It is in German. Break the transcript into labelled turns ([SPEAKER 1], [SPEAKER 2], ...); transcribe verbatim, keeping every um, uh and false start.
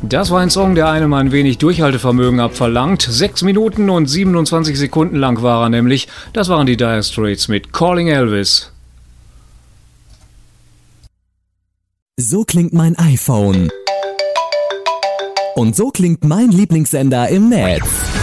[SPEAKER 1] Das war ein Song, der einem ein wenig Durchhaltevermögen abverlangt. Sechs Minuten und siebenundzwanzig Sekunden lang war er nämlich. Das waren die Dire Straits mit Calling Elvis.
[SPEAKER 2] So klingt mein iPhone. Und so klingt mein Lieblingssender im Netz.